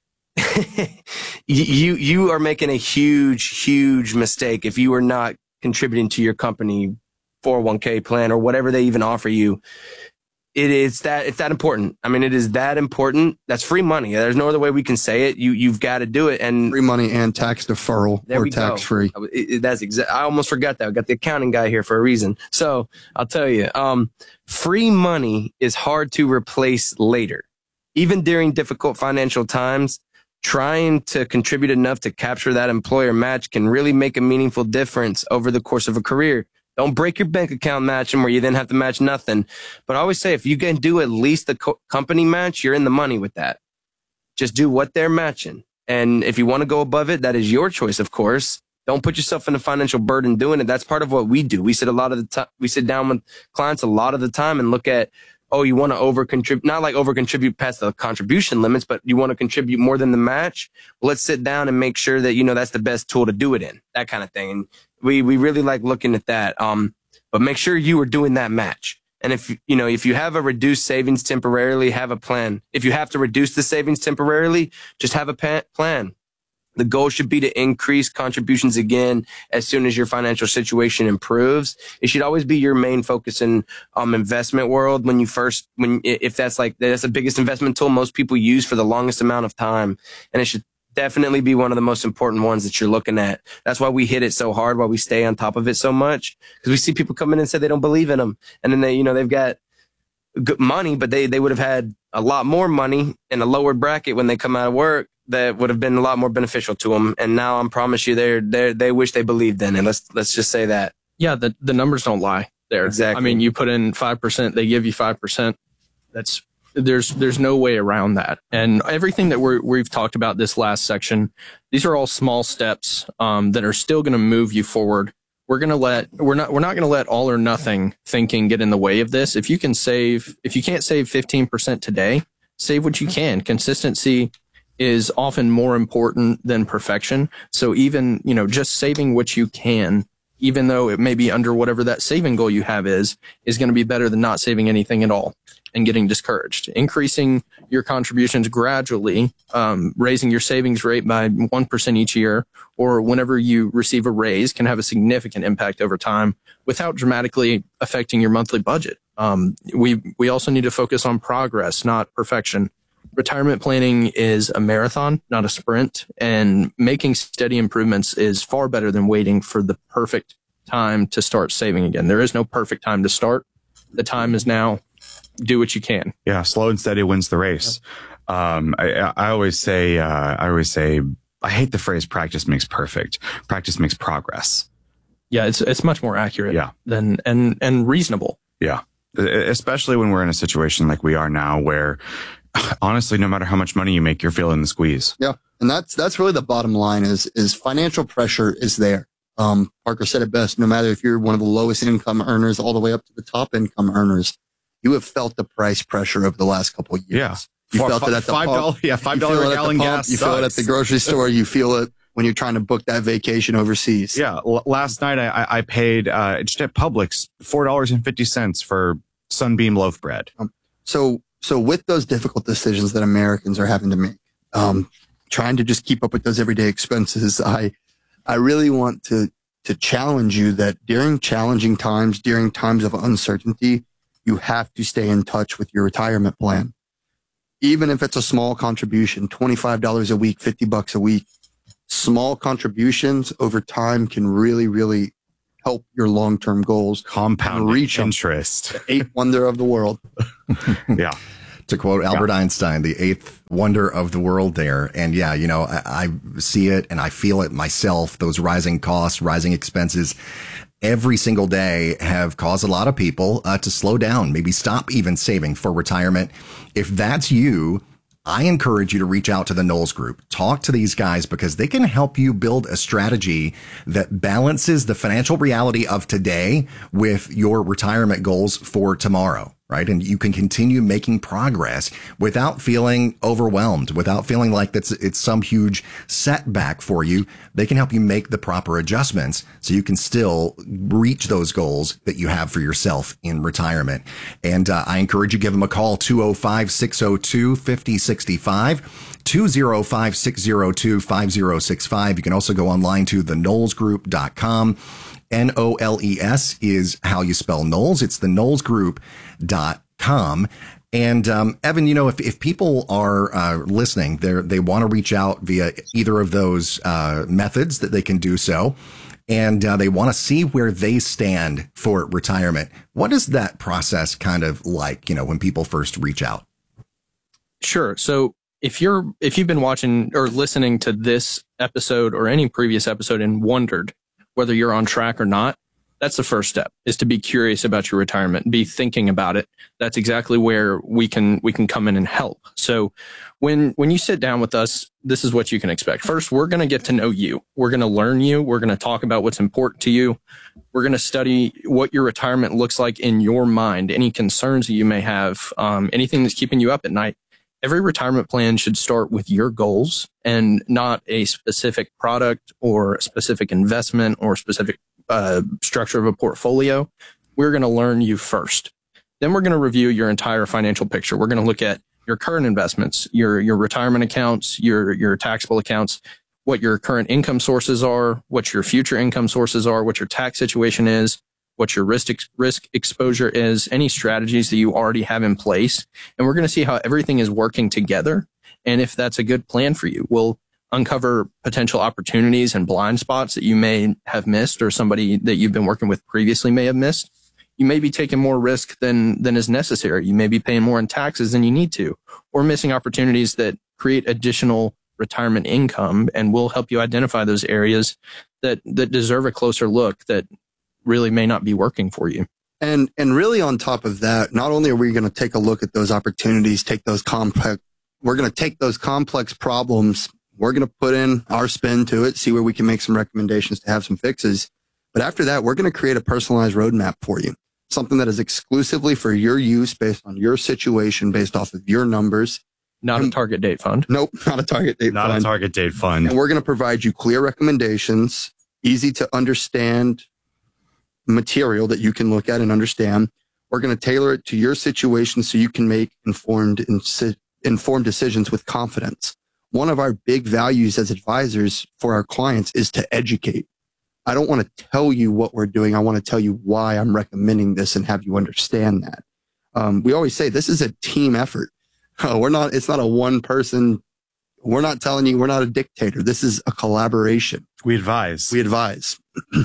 you you are making a huge, huge mistake if you are not contributing to your company four oh one k plan or whatever they even offer you. It is that it's that important. I mean, it is that important. That's free money. There's no other way we can say it. You you've got to do it. And free money and tax deferral or tax free. That's exact. I almost forgot that. I got the accounting guy here for a reason. So I'll tell you, um, free money is hard to replace later, even during difficult financial times. Trying to contribute enough to capture that employer match can really make a meaningful difference over the course of a career. Don't break your bank account matching where you then have to match nothing. But I always say, if you can do at least the co- company match, you're in the money with that. Just do what they're matching. And if you want to go above it, that is your choice, of course. Don't put yourself in a financial burden doing it. That's part of what we do. We sit a lot of the time, we sit down with clients a lot of the time and look at, oh, you want to over contribute, not like over contribute past the contribution limits, but you want to contribute more than the match. Well, let's sit down and make sure that, you know, that's the best tool to do it in, that kind of thing. And we, we really like looking at that. Um, but make sure you are doing that match. And if, you know, if you have a reduced savings temporarily, have a plan. If you have to reduce the savings temporarily, just have a pa- plan. The goal should be to increase contributions again as soon as your financial situation improves. It should always be your main focus in um investment world when you first, when if that's like, that's the biggest investment tool most people use for the longest amount of time. And it should definitely be one of the most important ones that you're looking at. That's why we hit it so hard, why we stay on top of it so much. Because we see people come in and say they don't believe in them. And then they, you know, they've got good money, but they, they would have had a lot more money in a lower bracket when they come out of work. That would have been a lot more beneficial to them. And now I promise you, they're, they they wish they believed in it. Let's, let's just say that. Yeah. The, the numbers don't lie there. Exactly. I mean, you put in five percent, they give you five percent. That's, there's, there's no way around that. And everything that we're, we've talked about this last section, these are all small steps, um, that are still going to move you forward. We're going to let, we're not, we're not going to let all or nothing thinking get in the way of this. If you can save, if you can't save fifteen percent today, save what you can. Consistency is often more important than perfection. So even, you know, just saving what you can, even though it may be under whatever that saving goal you have is, is going to be better than not saving anything at all and getting discouraged. Increasing your contributions gradually, um, raising your savings rate by one percent each year, or whenever you receive a raise, can have a significant impact over time without dramatically affecting your monthly budget. Um, we, we also need to focus on progress, not perfection. Retirement planning is a marathon, not a sprint, and making steady improvements is far better than waiting for the perfect time to start saving again. There is no perfect time to start. The time is now. Do what you can. Yeah, slow and steady wins the race. Um, I, I always say, uh, I always say, I hate the phrase "practice makes perfect." Practice makes progress. Yeah, it's it's much more accurate. Yeah. than and and reasonable. Yeah, especially when we're in a situation like we are now, where honestly, no matter how much money you make, you're feeling the squeeze. Yeah. And that's, that's really the bottom line is, is financial pressure is there. Um, Parker said it best. No matter if you're one of the lowest income earners all the way up to the top income earners, you have felt the price pressure over the last couple of years. Yeah. You For, felt it at the five pump. dollars, yeah, five You dollar feel it a at the gallon pump. gas. You feel it at sucks. the grocery store. You feel it when you're trying to book that vacation overseas. Yeah. L- last night I, I paid uh, just at Publix four dollars and fifty cents for Sunbeam loaf bread. Um, so, so with those difficult decisions that Americans are having to make, um, trying to just keep up with those everyday expenses, I, I really want to, to challenge you that during challenging times, during times of uncertainty, you have to stay in touch with your retirement plan. Even if it's a small contribution, twenty-five dollars a week, fifty bucks a week, small contributions over time can really, really help your long-term goals. Compound reach interest. The eighth wonder of the world. Yeah. To quote Albert yeah. Einstein, the eighth wonder of the world there. And yeah, you know, I, I see it and I feel it myself. Those rising costs, rising expenses every single day have caused a lot of people uh, to slow down, maybe stop even saving for retirement. If that's you, I encourage you to reach out to the Knowles Group. Talk to these guys because they can help you build a strategy that balances the financial reality of today with your retirement goals for tomorrow, right? And you can continue making progress without feeling overwhelmed, without feeling like that's it's some huge setback for you. They can help you make the proper adjustments so you can still reach those goals that you have for yourself in retirement. And uh, I encourage you to give them a call, two oh five, six oh two, five oh six five, two oh five, six oh two, five oh six five. You can also go online to the knowles group dot com. N O L E S is how you spell Knowles. It's the knowles group dot com. And, um, Evan, you know, if, if people are, uh, listening, they they want to reach out via either of those, uh, methods that they can do so. And, uh, they want to see where they stand for retirement. What is that process kind of like, you know, when people first reach out? Sure. So if you're, if you've been watching or listening to this episode or any previous episode and wondered whether you're on track or not, that's the first step, is to be curious about your retirement, be thinking about it. That's exactly where we can, we can come in and help. So when, when you sit down with us, this is what you can expect. First, we're going to get to know you. We're going to learn you. We're going to talk about what's important to you. We're going to study what your retirement looks like in your mind, any concerns that you may have, um, anything that's keeping you up at night. Every retirement plan should start with your goals and not a specific product or a specific investment or specific uh, structure of a portfolio. We're going to learn you first. Then we're going to review your entire financial picture. We're going to look at your current investments, your your retirement accounts, your your taxable accounts, what your current income sources are, what your future income sources are, what your tax situation is, what your risk ex- risk exposure is, any strategies that you already have in place. And we're going to see how everything is working together. And if that's a good plan for you, we'll uncover potential opportunities and blind spots that you may have missed or somebody that you've been working with previously may have missed. You may be taking more risk than, than is necessary. You may be paying more in taxes than you need to, or missing opportunities that create additional retirement income. And we'll help you identify those areas that, that deserve a closer look that really may not be working for you. And, and really on top of that, not only are we going to take a look at those opportunities, take those complex, we're going to take those complex problems, we're going to put in our spin to it, see where we can make some recommendations to have some fixes. But after that, we're going to create a personalized roadmap for you, something that is exclusively for your use based on your situation, based off of your numbers. Not and, a target date fund. Nope, not a target date not fund. Not a target date fund. And we're going to provide you clear recommendations, easy to understand material that you can look at and understand. We're going to tailor it to your situation so you can make informed, informed decisions with confidence. One of our big values as advisors for our clients is to educate. I don't want to tell you what we're doing. I want to tell you why I'm recommending this and have you understand that. Um, we always say this is a team effort. Uh, we're not, it's not a one person. We're not telling you, we're not a dictator. This is a collaboration. We advise. We advise.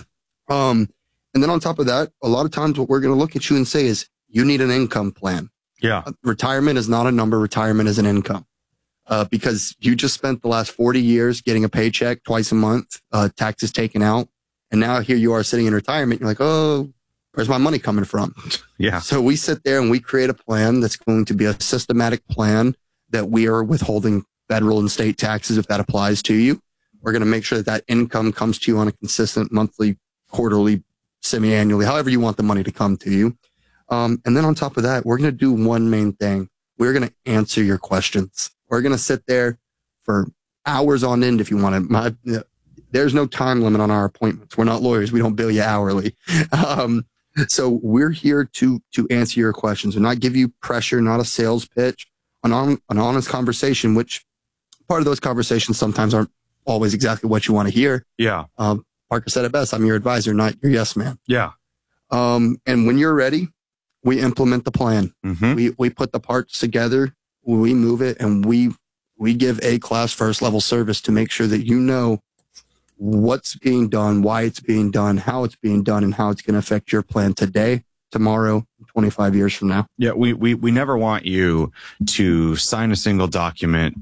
um, and then on top of that, a lot of times what we're going to look at you and say is you need an income plan. Yeah. Uh, retirement is not a number. Retirement is an income. Uh, because you just spent the last forty years getting a paycheck twice a month, uh, taxes taken out. And now here you are sitting in retirement. You're like, oh, where's my money coming from? Yeah. So we sit there and we create a plan that's going to be a systematic plan that we are withholding federal and state taxes if that applies to you. We're going to make sure that that income comes to you on a consistent monthly, quarterly, semi-annually, however you want the money to come to you. Um, and then on top of that, we're going to do one main thing. We're going to answer your questions. We're going to sit there for hours on end if you want to. My, there's no time limit on our appointments. We're not lawyers. We don't bill you hourly. Um, so we're here to to answer your questions and not give you pressure, not a sales pitch, an, on, an honest conversation, which part of those conversations sometimes aren't always exactly what you want to hear. Yeah. Um, Parker said it best. I'm your advisor, not your yes man. Yeah. Um, and when you're ready, we implement the plan. Mm-hmm. We we put the parts together, we move it, and we we give A-class first level service to make sure that you know what's being done, why it's being done, how it's being done, and how it's going to affect your plan today, tomorrow, twenty-five years from now. Yeah, we, we, we never want you to sign a single document